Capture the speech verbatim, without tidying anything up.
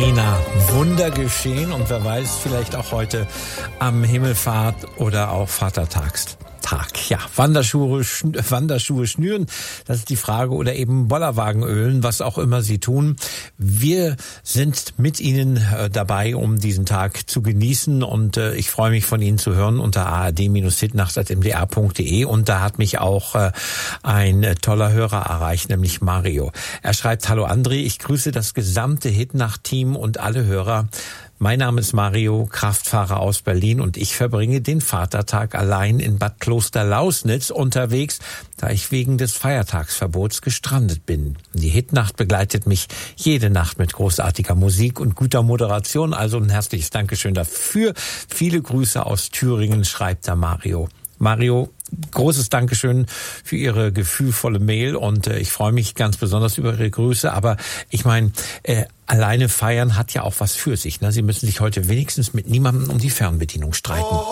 Nina, Wunder geschehen und wer weiß, vielleicht auch heute am Himmelfahrt oder auch Vatertagstag. Ja, Wanderschuhe, schn- Wanderschuhe schnüren, das ist die Frage, oder eben Bollerwagen ölen, was auch immer Sie tun. Wir sind mit Ihnen äh, dabei, um diesen Tag zu genießen und äh, ich freue mich, von Ihnen zu hören unter a r d hitnacht at m d r punkt d e und da hat mich auch äh, ein äh, toller Hörer erreicht, nämlich Mario. Er schreibt: Hallo André, ich grüße das gesamte Hitnacht-Team und alle Hörer. Mein Name ist Mario, Kraftfahrer aus Berlin und ich verbringe den Vatertag allein in Bad Klosterlausnitz unterwegs, da ich wegen des Feiertagsverbots gestrandet bin. Die Hitnacht begleitet mich jede Nacht mit großartiger Musik und guter Moderation, also ein herzliches Dankeschön dafür. Viele Grüße aus Thüringen, schreibt der Mario. Mario, großes Dankeschön für Ihre gefühlvolle Mail und äh, ich freue mich ganz besonders über Ihre Grüße, aber ich meine, äh, alleine feiern hat ja auch was für sich, ne? Sie müssen sich heute wenigstens mit niemandem um die Fernbedienung streiten.